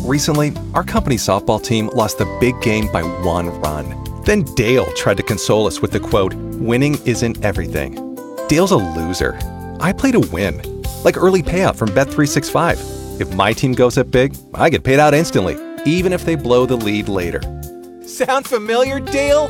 Recently, our company's softball team lost the big game by 1 run. Then Dale tried to console us with the quote, "Winning isn't everything." Dale's a loser. I play to win. Like early payout from Bet365. If my team goes up big, I get paid out instantly, even if they blow the lead later. Sound familiar, Dale?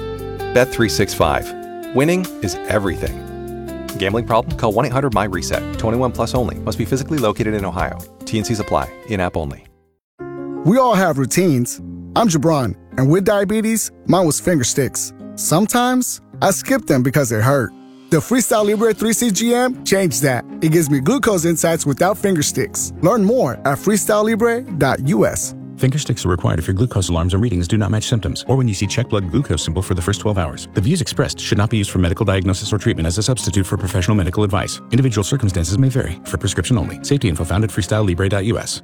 Bet365. Winning is everything. Gambling problem? Call 1-800-MY-RESET. 21 plus only. Must be physically located in Ohio. T&Cs apply. In-app only. We all have routines. I'm Jabron, and with diabetes, mine was finger sticks. Sometimes I skip them because it hurt. The Freestyle Libre 3CGM changed that. It gives me glucose insights without finger sticks. Learn more at freestylelibre.us. Finger sticks are required if your glucose alarms or readings do not match symptoms, or when you see check blood glucose symbol for the first 12 hours. The views expressed should not be used for medical diagnosis or treatment as a substitute for professional medical advice. Individual circumstances may vary. For prescription only. Safety info found at freestylelibre.us.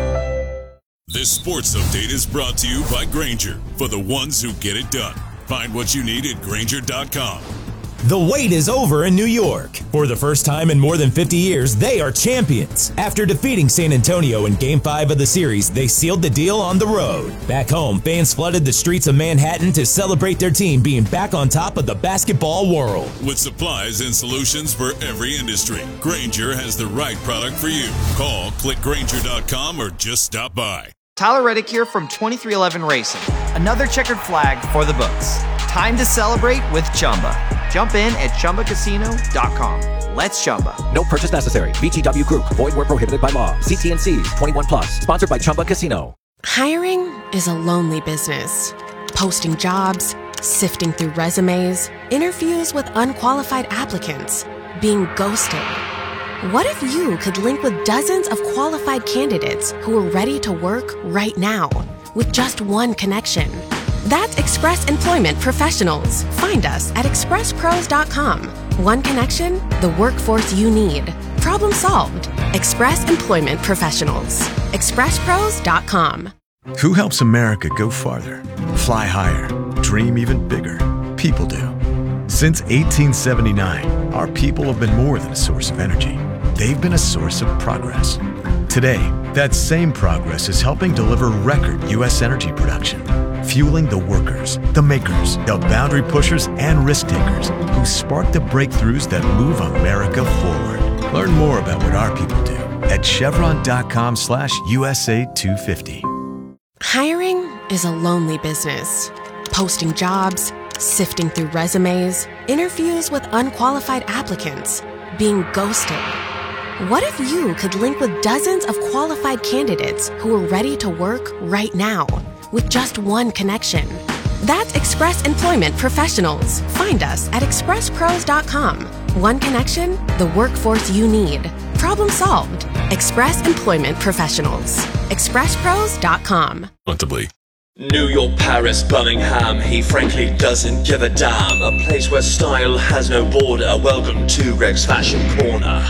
This sports update is brought to you by Grainger, for the ones who get it done. Find what you need at Grainger.com. The wait is over in New York. For the first time in more than 50 years, they are champions. After defeating San Antonio in Game 5 of the series, they sealed the deal on the road. Back home, fans flooded the streets of Manhattan to celebrate their team being back on top of the basketball world. With supplies and solutions for every industry, Grainger has the right product for you. Call, click Grainger.com, or just stop by. Tyler Reddick here from 23XI Racing. Another checkered flag for the books. Time to celebrate with Chumba. Jump in at ChumbaCasino.com. Let's Chumba. No purchase necessary. VGW Group. Void where prohibited by law. See T&Cs. 21 plus. Sponsored by Chumba Casino. Hiring is a lonely business. Posting jobs, sifting through resumes, interviews with unqualified applicants, being ghosted. What if you could link with dozens of qualified candidates who are ready to work right now with just one connection? That's Express Employment Professionals. Find us at expresspros.com. One connection, the workforce you need. Problem solved. Express Employment Professionals. expresspros.com. Who helps America go farther, fly higher, dream even bigger? People do. Since 1879, our people have been more than a source of energy. They've been a source of progress. Today, that same progress is helping deliver record U.S. energy production, fueling the workers, the makers, the boundary pushers, and risk takers who spark the breakthroughs that move America forward. Learn more about what our people do at chevron.com/USA 250. Hiring is a lonely business. Posting jobs, sifting through resumes, interviews with unqualified applicants, being ghosted. What if you could link with dozens of qualified candidates who are ready to work right now with just one connection? That's Express Employment Professionals. Find us at expresspros.com. One connection, the workforce you need. Problem solved. Express Employment Professionals. expresspros.com. New York, Paris, Birmingham, he frankly doesn't give a damn. A place where style has no border. Welcome to Greg's Fashion Corner.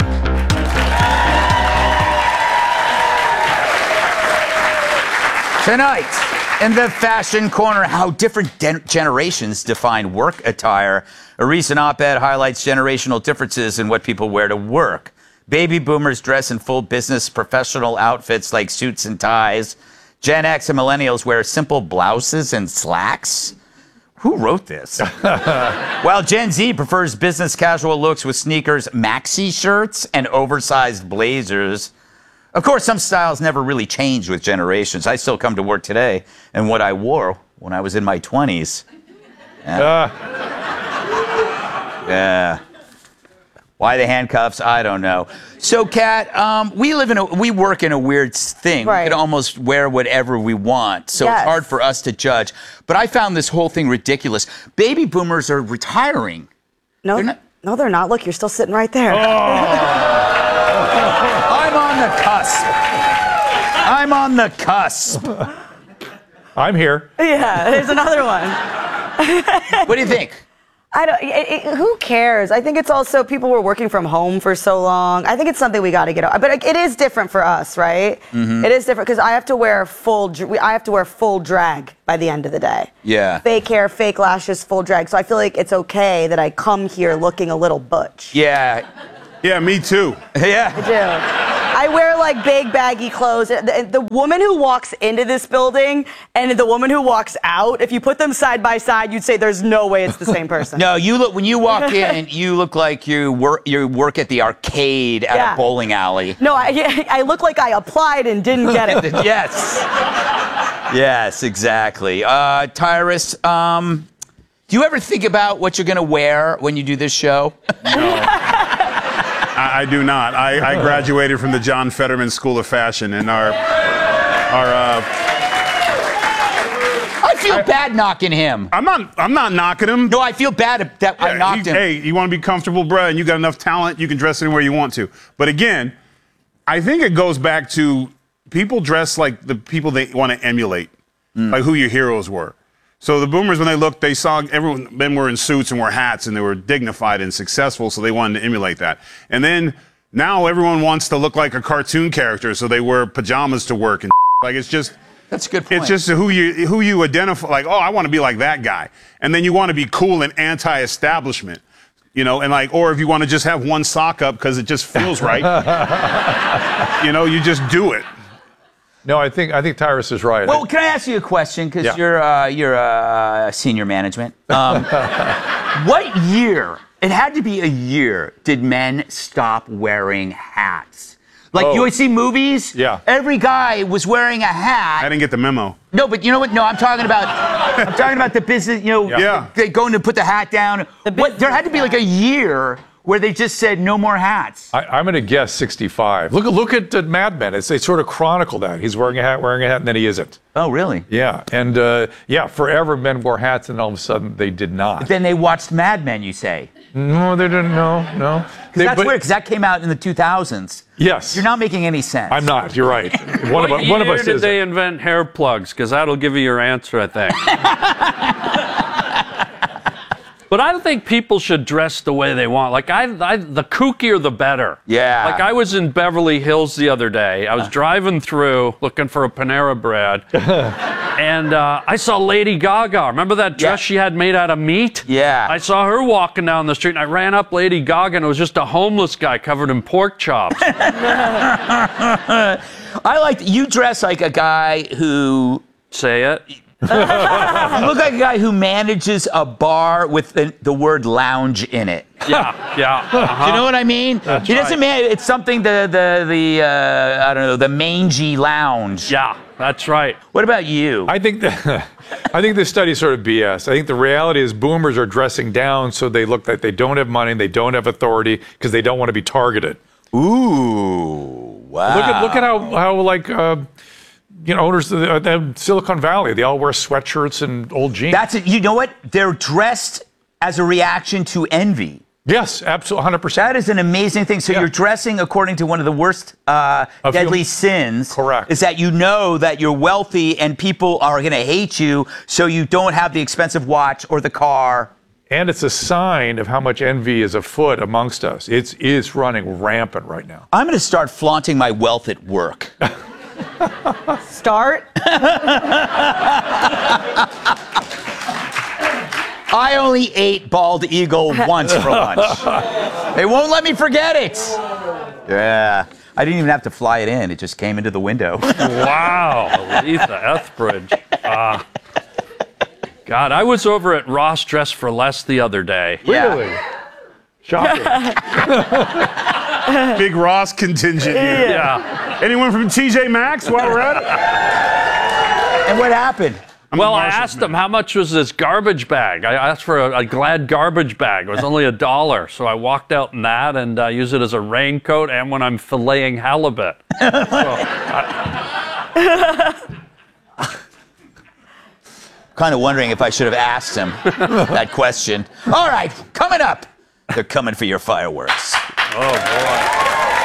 Tonight, in the Fashion Corner, how different generations define work attire. A recent op-ed highlights generational differences in what people wear to work. Baby boomers dress in full business professional outfits like suits and ties. Gen X and millennials wear simple blouses and slacks. Who wrote this? While Gen Z prefers business casual looks with sneakers, maxi shirts, and oversized blazers. Of course, some styles never really change with generations. I still come to work today in what I wore when I was in my 20s. Yeah. Why the handcuffs? I don't know. So, Kat, we work in a weird thing. Right. We can almost wear whatever we want. So It's hard for us to judge. But I found this whole thing ridiculous. Baby boomers are retiring. No, they're not. Look, you're still sitting right there. I'm on the cusp. I'm on the cusp. I'm here. Yeah, there's another one. What do you think? Who cares? I think it's also people were working from home for so long. I think it's something we got to get over. But it is different for us, right? Mm-hmm. It is different because I have to wear full drag by the end of the day. Yeah. Fake hair, fake lashes, full drag. So I feel like it's okay that I come here looking a little butch. Yeah. Yeah, me too. Yeah. I do. I wear like big baggy clothes. The woman who walks into this building and the woman who walks out, if you put them side by side, you'd say there's no way it's the same person. No, you look when you walk in, you look like you work at the arcade at a bowling alley. No, I look like I applied and didn't get it. Yes. Yes, exactly. Tyrus, do you ever think about what you're going to wear when you do this show? No. I do not. I graduated from the John Fetterman School of Fashion, and I feel bad knocking him. I'm not knocking him. No, I feel bad that I knocked him. Hey, you want to be comfortable, bruh, and you got enough talent, you can dress anywhere you want to. But again, I think it goes back to people dress like the people they want to emulate, like who your heroes were. So the boomers, when they looked, they saw men were in suits and wore hats, and they were dignified and successful, so they wanted to emulate that. And then now everyone wants to look like a cartoon character, so they wear pajamas to work and like it's just. That's a good point. It's just who you identify. Like, oh, I want to be like that guy, and then you want to be cool and anti-establishment, you know, and like, or if you want to just have one sock up because it just feels right, you know, you just do it. No, I think Tyrus is right. Well, can I ask you a question? Because you're senior management. What year? It had to be a year. Did men stop wearing hats? Like you would see movies. Yeah. Every guy was wearing a hat. I didn't get the memo. No, but you know what? No, I'm talking about the business. You know, they going to put the hat down. There had to be like a year where they just said no more hats. I'm going to guess 65. Look at Mad Men. They sort of chronicle that. He's wearing a hat, and then he isn't. Oh, really? Yeah. And, forever men wore hats, and all of a sudden they did not. But then they watched Mad Men, you say? No, they didn't. No. Because that's weird, because that came out in the 2000s. Yes. You're not making any sense. I'm not. You're right. One of us did they invent hair plugs? Because that'll give you your answer, I think. But I don't think people should dress the way they want. Like, the kookier the better. Yeah. Like, I was in Beverly Hills the other day. I was driving through looking for a Panera Bread. And I saw Lady Gaga. Remember that dress she had made out of meat? Yeah. I saw her walking down the street, and I ran up Lady Gaga, and it was just a homeless guy covered in pork chops. You dress like a guy who... Say it. You look like a guy who manages a bar with the word lounge in it. Yeah. Do you know what I mean? That's he doesn't mean it's something I don't know, the mangy lounge. Yeah, that's right. What about you? I think this study is sort of BS. I think the reality is boomers are dressing down so they look like they don't have money and they don't have authority because they don't want to be targeted. Ooh, wow. Look at how like owners of the Silicon Valley, they all wear sweatshirts and old jeans. That's it. You know what? They're dressed as a reaction to envy. Yes, absolutely, 100%. That is an amazing thing. So you're dressing according to one of the worst deadly sins. Correct. Is that you know that you're wealthy and people are going to hate you, so you don't have the expensive watch or the car. And it's a sign of how much envy is afoot amongst us. It's running rampant right now. I'm going to start flaunting my wealth at work. Start? I only ate bald eagle once for lunch. They won't let me forget it. Yeah. I didn't even have to fly it in. It just came into the window. Wow. Letha Etheridge. God, I was over at Ross Dress for Less the other day. Really? Shocking. Big Ross contingent here. Yeah. Anyone from TJ Maxx while we're at it? And what happened? Well, I asked him, how much was this garbage bag? I asked for a Glad garbage bag. It was only $1. So I walked out in that and use it as a raincoat and when I'm filleting halibut. Kind of wondering if I should have asked him that question. All right, coming up. They're coming for your fireworks. Oh, boy.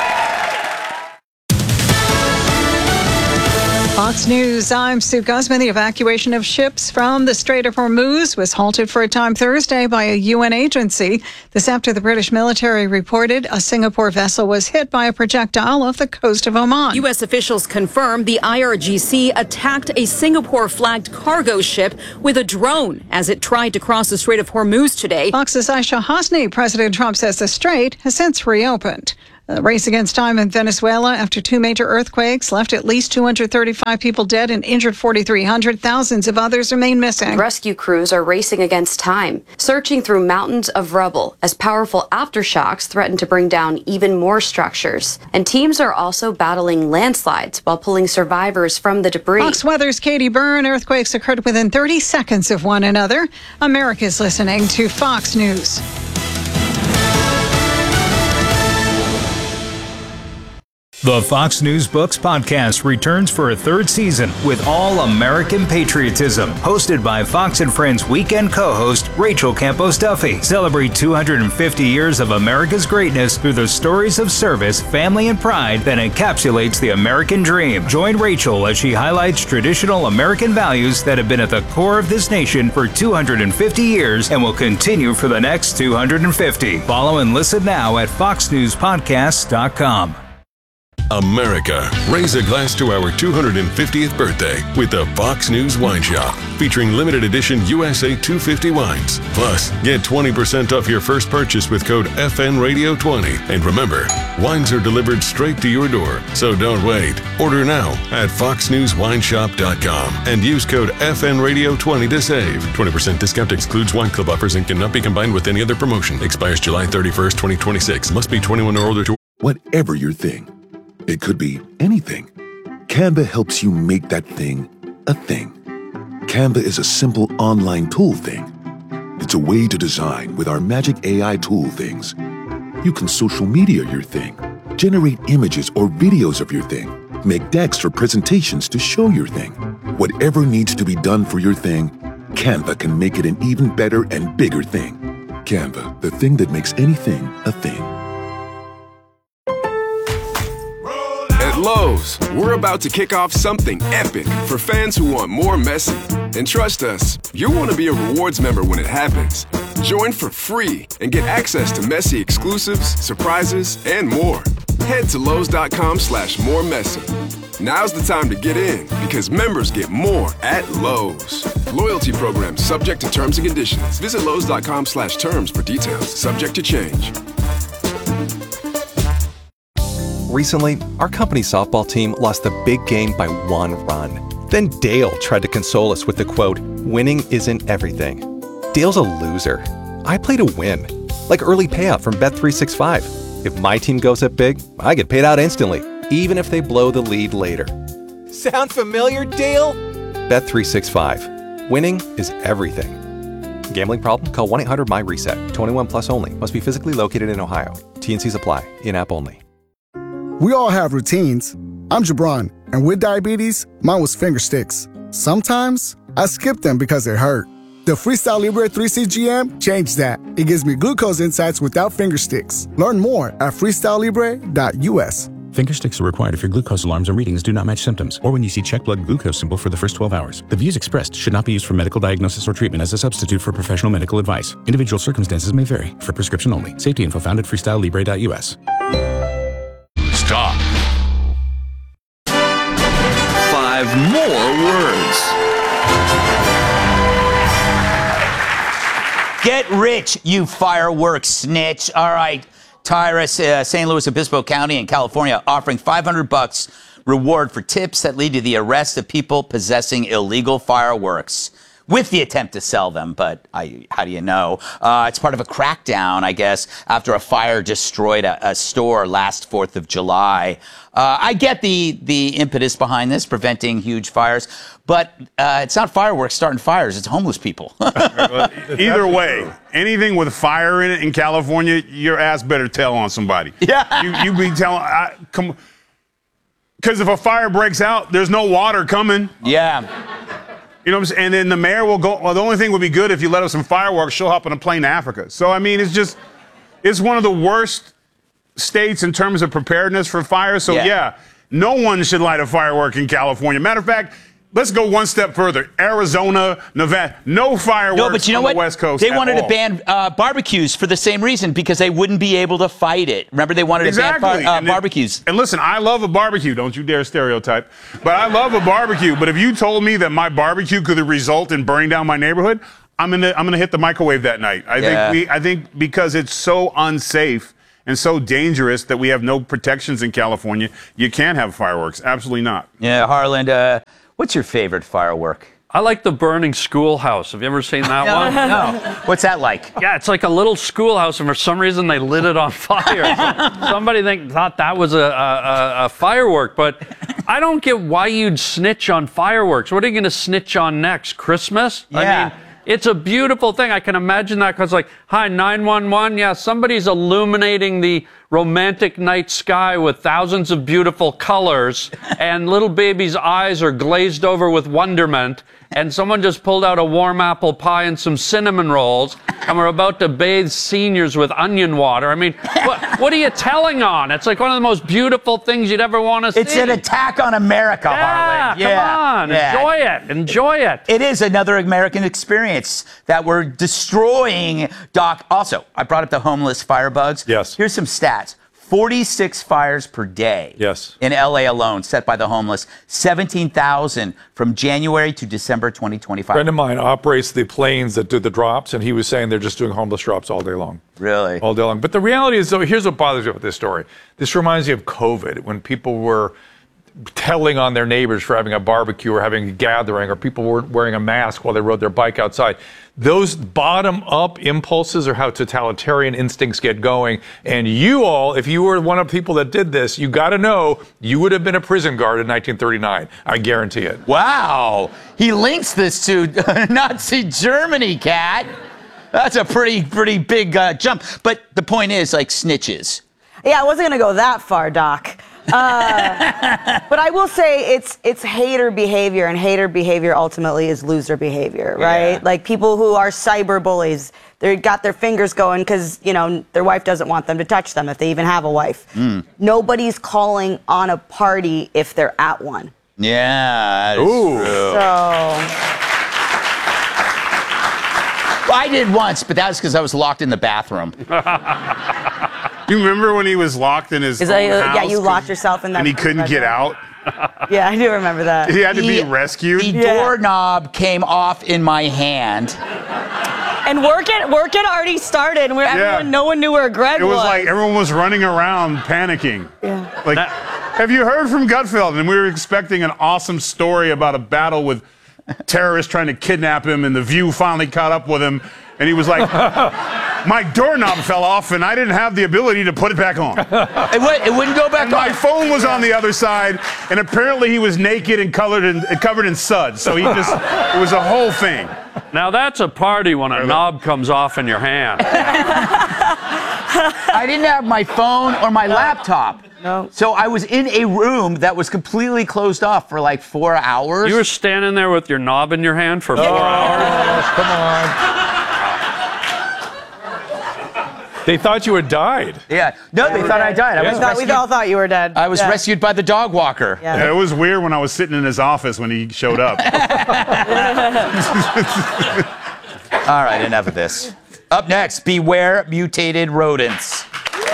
Fox News, I'm Sue Guzman. The evacuation of ships from the Strait of Hormuz was halted for a time Thursday by a UN agency. This after the British military reported a Singapore vessel was hit by a projectile off the coast of Oman. U.S. officials confirmed the IRGC attacked a Singapore-flagged cargo ship with a drone as it tried to cross the Strait of Hormuz today. Fox's Aisha Hasni. President Trump says the strait has since reopened. The race against time in Venezuela after two major earthquakes left at least 235 people dead and injured 4,300. Thousands of others remain missing. Rescue crews are racing against time, searching through mountains of rubble as powerful aftershocks threaten to bring down even more structures. And teams are also battling landslides while pulling survivors from the debris. Fox Weather's Katie Byrne. Earthquakes occurred within 30 seconds of one another. America's listening to Fox News. The Fox News Books podcast returns for a third season with All American Patriotism, hosted by Fox and Friends weekend co-host Rachel Campos Duffy. Celebrate 250 years of America's greatness through the stories of service, family, and pride that encapsulates the American dream. Join Rachel as she highlights traditional American values that have been at the core of this nation for 250 years and will continue for the next 250. Follow and listen now at foxnewspodcast.com. America, raise a glass to our 250th birthday with the Fox News Wine Shop, featuring limited edition USA 250 wines. Plus, get 20% off your first purchase with code FNRadio20. And remember, wines are delivered straight to your door, so don't wait. Order now at foxnewswineshop.com and use code FNRadio20 to save. 20% discount excludes wine club offers and cannot be combined with any other promotion. Expires July 31st, 2026. Must be 21 or older to... Whatever your thing. It could be anything. Canva helps you make that thing a thing. Canva is a simple online tool thing. It's a way to design with our magic AI tool things. You can social media your thing, generate images or videos of your thing, make decks for presentations to show your thing. Whatever needs to be done for your thing, Canva can make it an even better and bigger thing. Canva, the thing that makes anything a thing. At Lowe's, we're about to kick off something epic for fans who want more Messi. And trust us, you'll want to be a rewards member when it happens. Join for free and get access to Messi exclusives, surprises, and more. Head to Lowe's.com/moremessi. Now's the time to get in because members get more at Lowe's. Loyalty program subject to terms and conditions. Visit Lowe's.com/terms for details. Subject to change. Recently, our company's softball team lost the big game by 1 run. Then Dale tried to console us with the quote, "Winning isn't everything." Dale's a loser. I play to win. Like early payout from Bet365. If my team goes up big, I get paid out instantly, even if they blow the lead later. Sound familiar, Dale? Bet365. Winning is everything. Gambling problem? Call 1-800-MY-RESET. 21 plus only. Must be physically located in Ohio. T&Cs apply. In-app only. We all have routines. I'm Jabron, and with diabetes, mine was finger sticks. Sometimes I skip them because it hurt. The Freestyle Libre 3C GM changed that. It gives me glucose insights without finger sticks. Learn more at freestylelibre.us. Finger sticks are required if your glucose alarms and readings do not match symptoms, or when you see check blood glucose symbol for the first 12 hours. The views expressed should not be used for medical diagnosis or treatment as a substitute for professional medical advice. Individual circumstances may vary. For prescription only. Safety info found at freestylelibre.us. Stop. 5 more words. Get rich, you fireworks snitch. All right, Tyra, St. Louis Obispo County in California offering $500 reward for tips that lead to the arrest of people possessing illegal fireworks with the attempt to sell them. But how do you know? It's part of a crackdown, I guess, after a fire destroyed a store last 4th of July. I get the impetus behind this, preventing huge fires, but it's not fireworks starting fires, it's homeless people. Either way, anything with fire in it in California, your ass better tell on somebody. Yeah. You be telling, because if a fire breaks out, there's no water coming. Yeah. You know what I'm saying? And then the mayor will go, well, the only thing would be good if you let us some fireworks, she'll hop on a plane to Africa. So, I mean, it's one of the worst states in terms of preparedness for fire. So, yeah, no one should light a firework in California. Matter of fact, let's go one step further. Arizona, Nevada, no fireworks no, but you know on what? the West Coast. They wanted to ban barbecues for the same reason, because they wouldn't be able to fight it. Remember, they wanted to ban barbecues. And listen, I love a barbecue. Don't you dare stereotype. But I love a barbecue. But if you told me that my barbecue could result in burning down my neighborhood, I'm gonna hit the microwave that night. I think because it's so unsafe and so dangerous that we have no protections in California, you can't have fireworks. Absolutely not. Yeah, Harland, what's your favorite firework? I like the burning schoolhouse. Have you ever seen that one? No. What's that like? Yeah, it's like a little schoolhouse, and for some reason they lit it on fire. Somebody thought that was a firework, but I don't get why you'd snitch on fireworks. What are you going to snitch on next? Christmas? Yeah. I mean, it's a beautiful thing. I can imagine that because, like, hi, 911. Yeah, somebody's illuminating the romantic night sky with thousands of beautiful colors, and little baby's eyes are glazed over with wonderment, and someone just pulled out a warm apple pie and some cinnamon rolls, and we're about to bathe seniors with onion water. I mean, what are you telling on? It's like one of the most beautiful things you'd ever want to see. It's an attack on America, Harland. Come on. Enjoy it. Enjoy it. It is another American experience that we're destroying, Doc. Also, I brought up the homeless firebugs. Yes. Here's some stats. 46 fires per day in LA alone set by the homeless, 17,000 from January to December 2025. A friend of mine operates the planes that do the drops, and he was saying they're just doing homeless drops all day long. Really? All day long. But the reality is, though, here's what bothers me about this story. This reminds me of COVID, when people were telling on their neighbors for having a barbecue or having a gathering, or people weren't wearing a mask while they rode their bike outside. Those bottom-up impulses are how totalitarian instincts get going. And you all, if you were one of the people that did this, you got to know you would have been a prison guard in 1939. I guarantee it. Wow. He links this to Nazi Germany, Kat. That's a pretty big jump. But the point is, like, snitches. Yeah, I wasn't going to go that far, Doc. But I will say it's hater behavior, and hater behavior ultimately is loser behavior, right? Yeah. Like people who are cyber bullies, they got their fingers going because, you know, their wife doesn't want them to touch them if they even have a wife. Nobody's calling on a party if they're at one. Yeah, that is true. I did once, but that was because I was locked in the bathroom. You remember when he was locked in his own house? Yeah, you locked yourself in that. And he couldn't get out? Yeah, I do remember that. He had to be rescued? The doorknob came off in my hand. And work it already started. And no one knew where Greg was. It was like everyone was running around panicking. Yeah. Like, have you heard from Gutfeld? And we were expecting an awesome story about a battle with terrorists trying to kidnap him, and The View finally caught up with him. And he was like, my doorknob fell off, and I didn't have the ability to put it back on. It wouldn't go back on. My phone was on the other side, and apparently he was naked and covered in suds. So it was a whole thing. Now that's a party when a knob comes off in your hand. I didn't have my phone or my laptop. No. So I was in a room that was completely closed off for like 4 hours. You were standing there with your knob in your hand for 4 hours? Come on. They thought you had died. Yeah. No, they thought I died. We all thought you were dead. I was rescued by the dog walker. Yeah, it was weird when I was sitting in his office when he showed up. All right, enough of this. Up next, beware mutated rodents.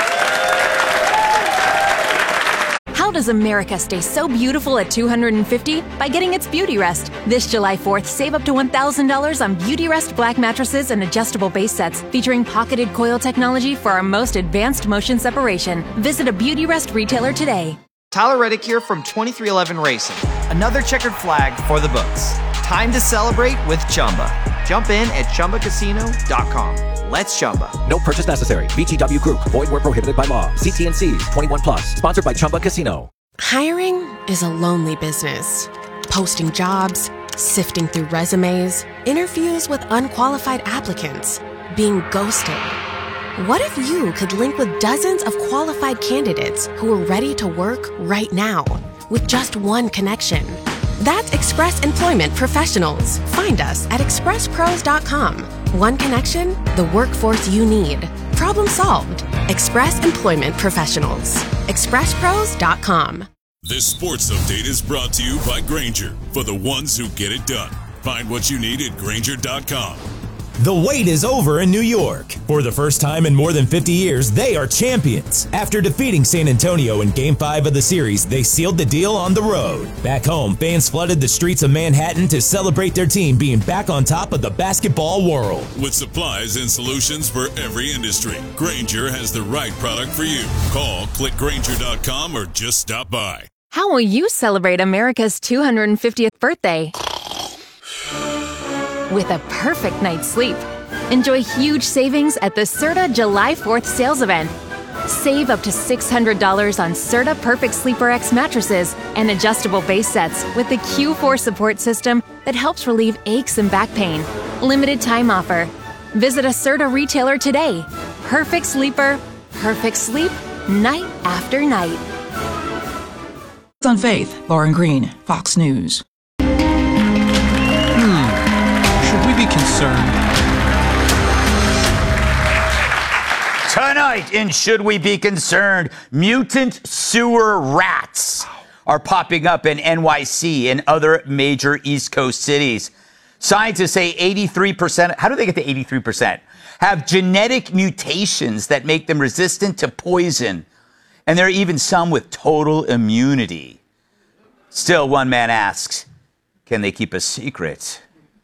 How does America stay so beautiful at 250? By getting its Beauty Rest. This July 4th, save up to $1,000 on Beauty Rest black mattresses and adjustable base sets featuring pocketed coil technology for our most advanced motion separation. Visit a Beauty Rest retailer today. Tyler Reddick here from 2311 Racing. Another checkered flag for the books. Time to celebrate with Chumba. Jump in at ChumbaCasino.com. Let's Chumba. No purchase necessary. VGW Group. Void where prohibited by law. CT&Cs. 21 plus. Sponsored by Chumba Casino. Hiring is a lonely business. Posting jobs, sifting through resumes, interviews with unqualified applicants, being ghosted. What if you could link with dozens of qualified candidates who are ready to work right now with just one connection? That's Express Employment Professionals. Find us at expresspros.com. One connection, the workforce you need. Problem solved. Express Employment Professionals. expresspros.com. This sports update is brought to you by Grainger, for the ones who get it done. Find what you need at Grainger.com. The wait is over in New York. For the first time in more than 50 years, they are champions. After defeating San Antonio in Game 5 of the series, they sealed the deal on the road. Back home, fans flooded the streets of Manhattan to celebrate their team being back on top of the basketball world. With supplies and solutions for every industry, Grainger has the right product for you. Call, click Grainger.com, or just stop by. How will you celebrate America's 250th birthday? With a perfect night's sleep. Enjoy huge savings at the Serta July 4th sales event. Save up to $600 on Serta Perfect Sleeper X mattresses and adjustable base sets with the Q4 support system that helps relieve aches and back pain. Limited time offer. Visit a Serta retailer today. Perfect sleeper, perfect sleep, night after night. On Faith, Lauren Green, Fox News. Should we be concerned? Tonight in Should We Be Concerned, mutant sewer rats are popping up in NYC and other major East Coast cities. Scientists say 83%, how do they get to 83%? Have genetic mutations that make them resistant to poison. And there are even some with total immunity. Still, one man asks, can they keep a secret?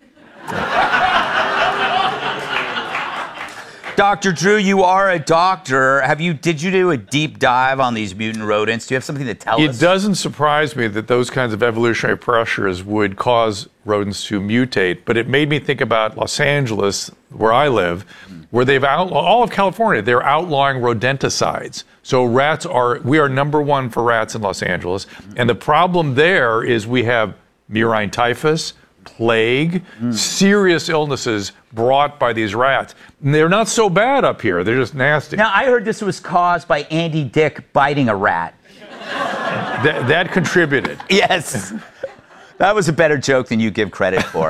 Dr. Drew, you are a doctor. Did you do a deep dive on these mutant rodents? Do you have something to tell us? It doesn't surprise me that those kinds of evolutionary pressures would cause rodents to mutate, but it made me think about Los Angeles, where I live, where they've outlawed, all of California, they're outlawing rodenticides. So we are number one for rats in Los Angeles. And the problem there is we have murine typhus, plague, serious illnesses brought by these rats. And they're not so bad up here. They're just nasty. Now, I heard this was caused by Andy Dick biting a rat. That contributed. Yes. That was a better joke than you give credit for.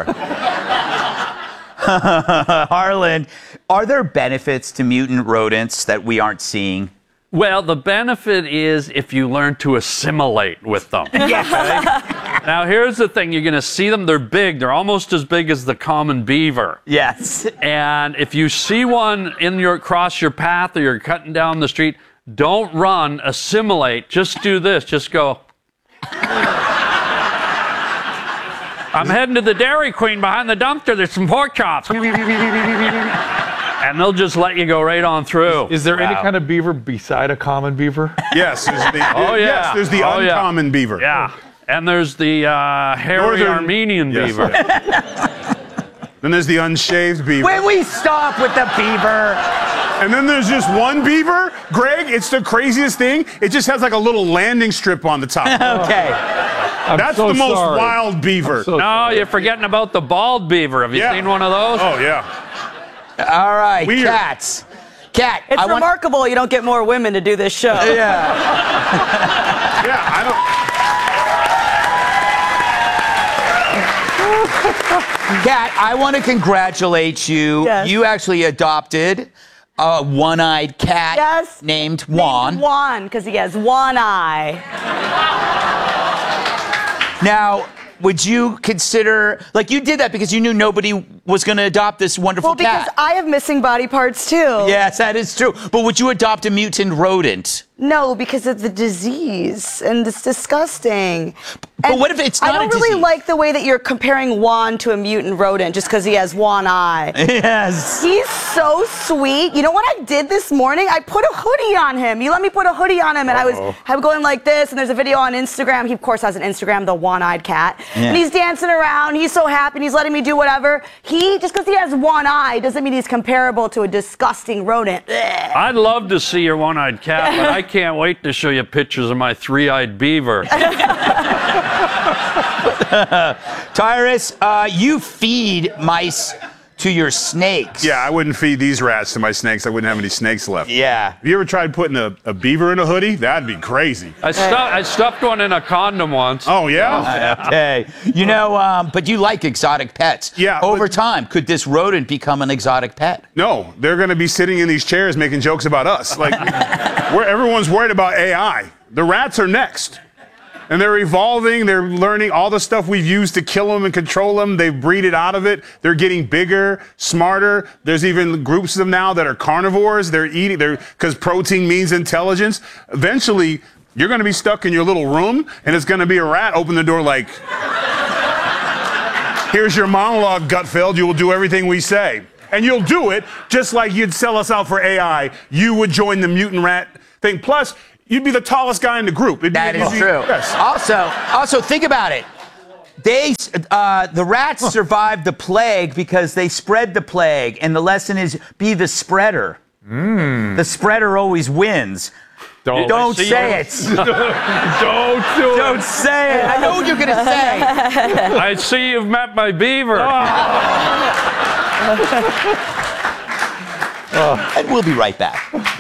Harlan, are there benefits to mutant rodents that we aren't seeing? Well, the benefit is if you learn to assimilate with them. Yes. Okay? Now, here's the thing. You're going to see them. They're big. They're almost as big as the common beaver. Yes. And if you see one cross your path or you're cutting down the street, don't run, assimilate. Just do this. Just go. I'm heading to the Dairy Queen behind the dumpster. There's some pork chops. And they'll just let you go right on through. Is there any kind of beaver beside a common beaver? Yes. Yes, there's the uncommon beaver. Yeah. And there's the hairy Armenian beaver. Then there's the unshaved beaver. When we stop with the beaver. And then there's just one beaver. Greg, it's the craziest thing. It just has like a little landing strip on the top. Okay. That's the most wild beaver. No, you're forgetting about the bald beaver. Have you seen one of those? Oh, yeah. All right, cats. Cat, it's remarkable you don't get more women to do this show. Yeah. Kat, I want to congratulate you. Yes. You actually adopted a one-eyed cat named Juan. Named Juan, because he has one eye. Now, would you consider, you did that because you knew nobody was going to adopt this wonderful cat? Well, because I have missing body parts, too. Yes, that is true. But would you adopt a mutant rodent? No, because of the disease, and it's disgusting. But what if it's not a I don't really like the way that you're comparing Juan to a mutant rodent just because he has one eye. Yes. He's so sweet. You know what I did this morning? I put a hoodie on him. You let me put a hoodie on him, and I was going like this, and there's a video on Instagram. He, of course, has an Instagram, the one-eyed cat. Yeah. And he's dancing around. He's so happy, and he's letting me do whatever. Just because he has one eye doesn't mean he's comparable to a disgusting rodent. Ugh. I'd love to see your one-eyed cat, but I can't wait to show you pictures of my three-eyed beaver. Tyrus, you feed mice to your snakes. Yeah, I wouldn't feed these rats to my snakes. I wouldn't have any snakes left. Yeah. Have you ever tried putting a beaver in a hoodie? That'd be crazy. I stuffed one in a condom once. Oh, yeah? Okay. You know, but you like exotic pets. Yeah. Over time, could this rodent become an exotic pet? No. They're going to be sitting in these chairs making jokes about us. Everyone's worried about AI. The rats are next. And they're evolving. They're learning all the stuff we've used to kill them and control them. They've breeded out of it. They're getting bigger, smarter. There's even groups of them now that are carnivores. They're eating, because protein means intelligence. Eventually, you're going to be stuck in your little room, and it's going to be a rat open the door like, here's your monologue, Gutfeld. You will do everything we say. And you'll do it just like you'd sell us out for AI. You would join the mutant rat thing. Plus, you'd be the tallest guy in the group. That is true. Yes. Also, think about it. The rats survived the plague because they spread the plague, and the lesson is be the spreader. The spreader always wins. Don't say it. Don't do it. Don't say it. I know what you're going to say. I see you've met my beaver. And we'll be right back.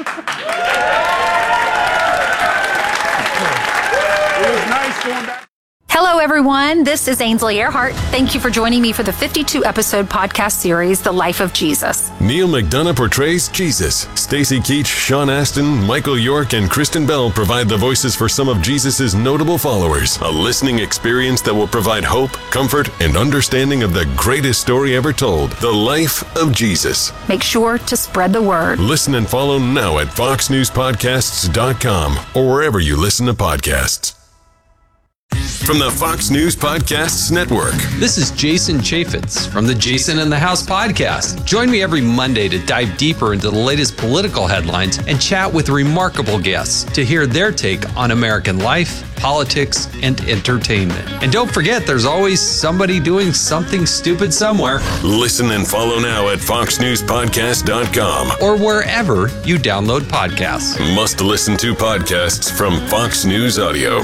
It was nice going back. Hello, everyone. This is Ainsley Earhart. Thank you for joining me for the 52-episode podcast series, The Life of Jesus. Neil McDonough portrays Jesus. Stacey Keach, Sean Astin, Michael York, and Kristen Bell provide the voices for some of Jesus' notable followers. A listening experience that will provide hope, comfort, and understanding of the greatest story ever told, The Life of Jesus. Make sure to spread the word. Listen and follow now at foxnewspodcasts.com or wherever you listen to podcasts. From the Fox News Podcasts Network. This is Jason Chaffetz from the Jason in the House podcast. Join me every Monday to dive deeper into the latest political headlines and chat with remarkable guests to hear their take on American life, politics, and entertainment. And don't forget, there's always somebody doing something stupid somewhere. Listen and follow now at foxnewspodcast.com or wherever you download podcasts. Must listen to podcasts from Fox News Audio.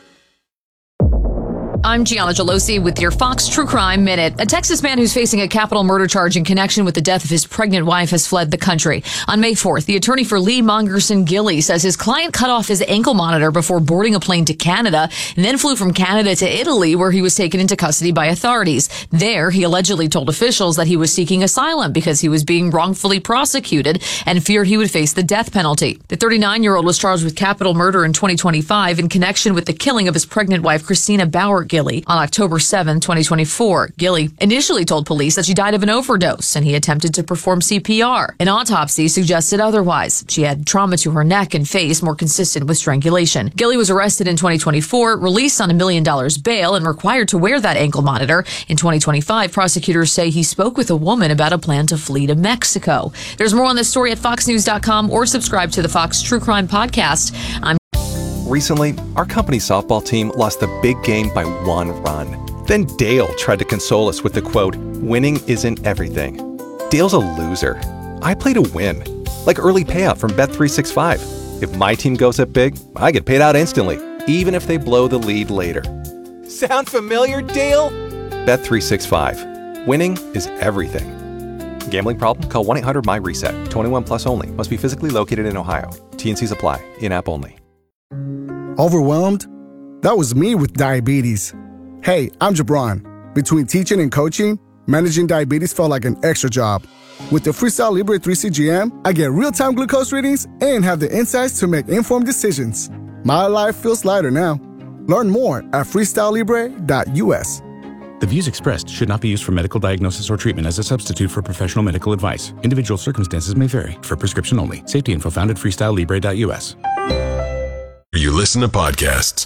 I'm Gianna Gelosi with your Fox True Crime Minute. A Texas man who's facing a capital murder charge in connection with the death of his pregnant wife has fled the country. On May 4th, the attorney for Lee Mongerson Gilley says his client cut off his ankle monitor before boarding a plane to Canada and then flew from Canada to Italy, where he was taken into custody by authorities. There, he allegedly told officials that he was seeking asylum because he was being wrongfully prosecuted and feared he would face the death penalty. The 39-year-old was charged with capital murder in 2025 in connection with the killing of his pregnant wife, Christina Bauer Gilley, on October 7, 2024. Gilley initially told police that she died of an overdose and he attempted to perform CPR. An autopsy suggested otherwise. She had trauma to her neck and face more consistent with strangulation. Gilley was arrested in 2024, released on $1 million bail, and required to wear that ankle monitor. In 2025, prosecutors say he spoke with a woman about a plan to flee to Mexico. There's more on this story at foxnews.com or subscribe to the Fox True Crime Podcast. Recently, our company softball team lost the big game by 1 run. Then Dale tried to console us with the quote, "Winning isn't everything." Dale's a loser. I play to win. Like early payout from Bet365. If my team goes up big, I get paid out instantly, even if they blow the lead later. Sound familiar, Dale? Bet365. Winning is everything. Gambling problem? Call 1-800-MY-RESET. 21 plus only. Must be physically located in Ohio. T&Cs apply. In-app only. Overwhelmed? That was me with diabetes. Hey, I'm Jabron. Between teaching and coaching, managing diabetes felt like an extra job. With the Freestyle Libre 3 CGM, I get real-time glucose readings and have the insights to make informed decisions. My life feels lighter now. Learn more at freestylelibre.us. The views expressed should not be used for medical diagnosis or treatment as a substitute for professional medical advice. Individual circumstances may vary. For prescription only. Safety info found at freestylelibre.us. You listen to podcasts.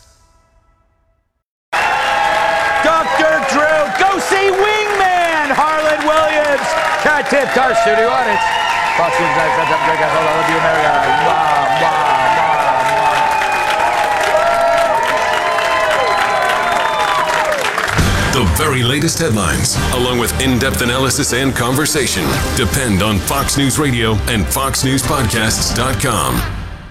Dr. Drew, go see Wingman, Harlan Williams. Cat tip, our studio audience. Fox News, I love you, America. The very latest headlines, along with in-depth analysis and conversation, depend on Fox News Radio and foxnewspodcasts.com.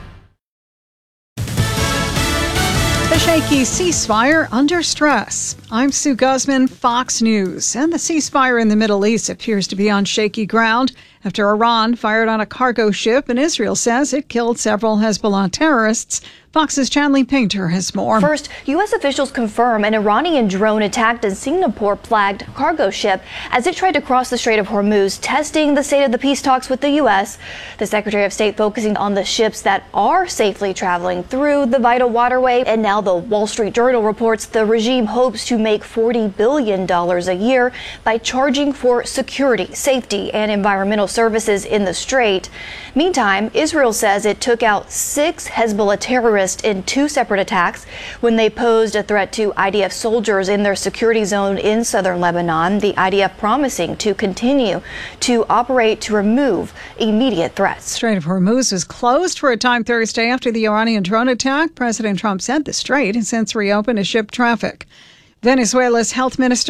The shaky ceasefire under stress. I'm Sue Guzman, Fox News. And the ceasefire in the Middle East appears to be on shaky ground after Iran fired on a cargo ship and Israel says it killed several Hezbollah terrorists. Fox's Chanley Painter has more. First, U.S. officials confirm an Iranian drone attacked a Singapore-flagged cargo ship as it tried to cross the Strait of Hormuz, testing the state of the peace talks with the U.S. The Secretary of State focusing on the ships that are safely traveling through the vital waterway. And now the Wall Street Journal reports the regime hopes to make $40 billion a year by charging for security, safety, and environmental services in the Strait. Meantime, Israel says it took out 6 Hezbollah terrorists in 2 separate attacks when they posed a threat to IDF soldiers in their security zone in southern Lebanon. The IDF promising to continue to operate to remove immediate threats. Strait of Hormuz was closed for a time Thursday after the Iranian drone attack. President Trump said the strait has since reopened to ship traffic. Venezuela's health minister